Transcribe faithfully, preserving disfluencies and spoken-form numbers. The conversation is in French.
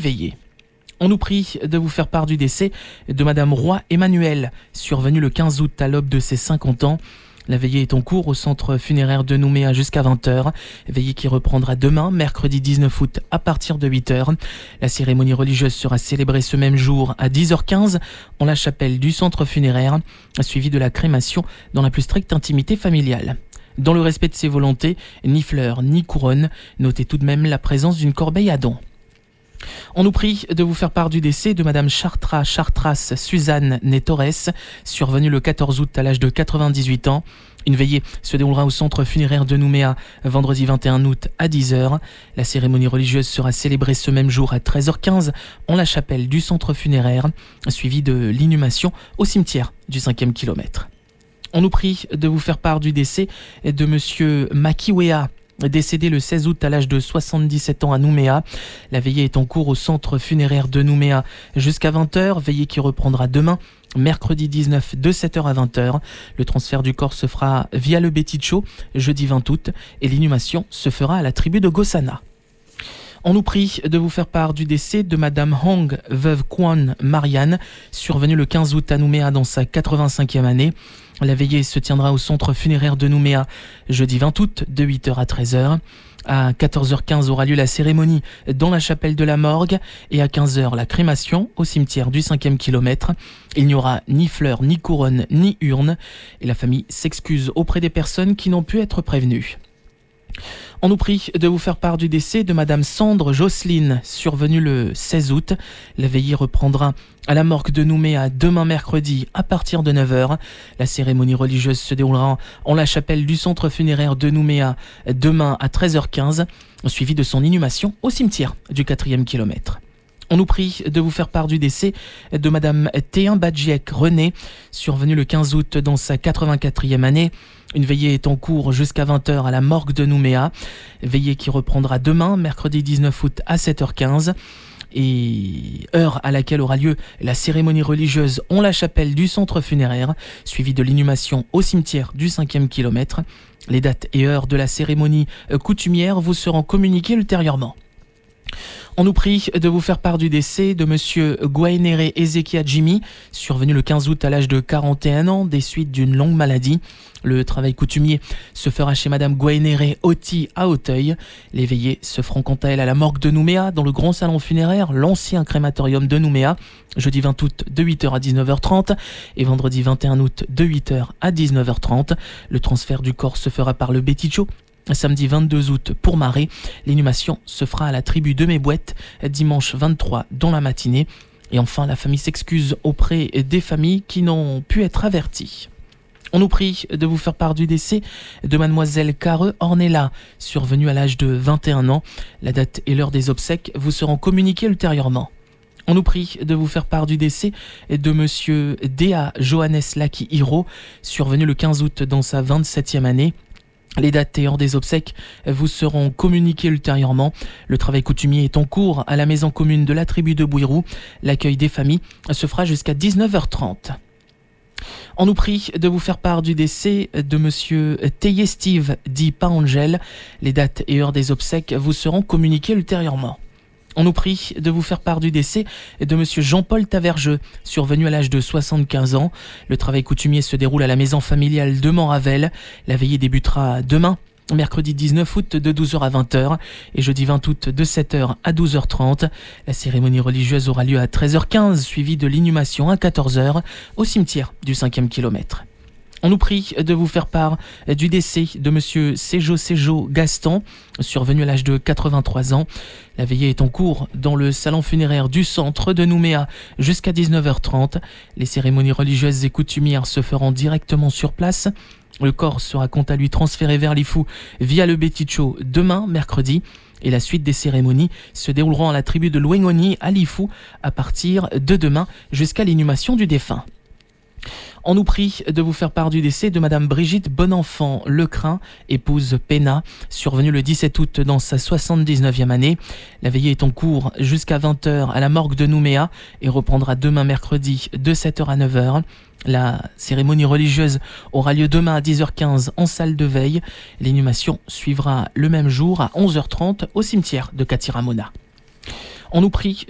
veillée. On nous prie de vous faire part du décès de Madame Roy Emmanuel, survenue le quinze août à l'aube de ses cinquante ans. La veillée est en cours au centre funéraire de Nouméa jusqu'à vingt heures. Veillée qui reprendra demain, mercredi dix-neuf août, à partir de huit heures. La cérémonie religieuse sera célébrée ce même jour à dix heures quinze en la chapelle du centre funéraire, suivie de la crémation dans la plus stricte intimité familiale. Dans le respect de ses volontés, ni fleurs ni couronne, notez tout de même la présence d'une corbeille à dons. On nous prie de vous faire part du décès de Madame Chartra Chartras Suzanne née Torres, survenue le quatorze août à l'âge de quatre-vingt-dix-huit ans. Une veillée se déroulera au centre funéraire de Nouméa vendredi vingt et un août à dix heures. La cérémonie religieuse sera célébrée ce même jour à treize heures quinze en la chapelle du centre funéraire, suivie de l'inhumation au cimetière du cinquième kilomètre. On nous prie de vous faire part du décès de Monsieur Makiwea, décédé le seize août à l'âge de soixante-dix-sept ans à Nouméa. La veillée est en cours au centre funéraire de Nouméa jusqu'à vingt heures, veillée qui reprendra demain, mercredi dix-neuf, de sept heures à vingt heures. Le transfert du corps se fera via le Beticho, jeudi vingt août, et l'inhumation se fera à la tribu de Gossana. On nous prie de vous faire part du décès de Madame Hong, veuve Kwan Marianne, survenue le quinze août à Nouméa dans sa quatre-vingt-cinquième année. La veillée se tiendra au centre funéraire de Nouméa jeudi vingt août de huit heures à treize heures. À quatorze heures quinze aura lieu la cérémonie dans la chapelle de la morgue et à quinze heures la crémation au cimetière du cinquième kilomètre. Il n'y aura ni fleurs, ni couronne, ni urne et la famille s'excuse auprès des personnes qui n'ont pu être prévenues. On nous prie de vous faire part du décès de Madame Sandre Jocelyne, survenue le seize août. La veillée reprendra à la morgue de Nouméa demain mercredi à partir de neuf heures. La cérémonie religieuse se déroulera en la chapelle du centre funéraire de Nouméa demain à treize heures quinze, suivie de son inhumation au cimetière du quatrième kilomètre. On nous prie de vous faire part du décès de Madame Théin Badjiek René, survenue le quinze août dans sa quatre-vingt-quatrième année. Une veillée est en cours jusqu'à vingt heures à la morgue de Nouméa. Veillée qui reprendra demain, mercredi dix-neuf août à sept heures quinze. Et heure à laquelle aura lieu la cérémonie religieuse en la chapelle du centre funéraire, suivie de l'inhumation au cimetière du cinquième kilomètre. Les dates et heures de la cérémonie coutumière vous seront communiquées ultérieurement. On nous prie de vous faire part du décès de Monsieur Gwaenere Ezekia Jimmy, survenu le quinze août à l'âge de quarante et un ans des suites d'une longue maladie. Le travail coutumier se fera chez Madame Gwaenere Oti à Auteuil. Les veillées se feront quant à elle à la morgue de Nouméa, dans le grand salon funéraire, l'ancien crématorium de Nouméa, jeudi vingt août de huit heures à dix-neuf heures trente et vendredi vingt et un août de huit heures à dix-neuf heures trente. Le transfert du corps se fera par le Beticho. Samedi vingt-deux août pour Marais, l'inhumation se fera à la tribu de Mébouette, dimanche vingt-trois dans la matinée. Et enfin, la famille s'excuse auprès des familles qui n'ont pu être averties. On nous prie de vous faire part du décès de Mademoiselle Care Ornella, survenue à l'âge de vingt et un ans. La date et l'heure des obsèques vous seront communiquées ultérieurement. On nous prie de vous faire part du décès de Monsieur Dea Johannes Laki Hiro, survenu le quinze août dans sa vingt-septième année. Les dates et heures des obsèques vous seront communiquées ultérieurement. Le travail coutumier est en cours à la maison commune de la tribu de Bouirou. L'accueil des familles se fera jusqu'à dix-neuf heures trente. On nous prie de vous faire part du décès de Monsieur Teye Steve dit Paangel. Les dates et heures des obsèques vous seront communiquées ultérieurement. On nous prie de vous faire part du décès de Monsieur Jean-Paul Tavergeux, survenu à l'âge de soixante-quinze ans. Le travail coutumier se déroule à la maison familiale de Montravel. La veillée débutera demain, mercredi dix-neuf août de douze heures à vingt heures et jeudi vingt août de sept heures à douze heures trente. La cérémonie religieuse aura lieu à treize heures quinze, suivie de l'inhumation à quatorze heures au cimetière du cinquième kilomètre. On nous prie de vous faire part du décès de Monsieur Sejo Sejo Gaston, survenu à l'âge de quatre-vingt-trois ans. La veillée est en cours dans le salon funéraire du centre de Nouméa jusqu'à dix-neuf heures trente. Les cérémonies religieuses et coutumières se feront directement sur place. Le corps sera quant à lui transféré vers Lifou via le Beticho demain, mercredi. Et la suite des cérémonies se dérouleront à la tribu de Louengoni à Lifou à partir de demain jusqu'à l'inhumation du défunt. On nous prie de vous faire part du décès de Madame Brigitte Bonenfant Lecrin, épouse Péna, survenue le dix-sept août dans sa soixante-dix-neuvième année. La veillée est en cours jusqu'à vingt heures à la morgue de Nouméa et reprendra demain mercredi de sept heures à neuf heures. La cérémonie religieuse aura lieu demain à dix heures quinze en salle de veille. L'inhumation suivra le même jour à onze heures trente au cimetière de Katiramona. On nous prie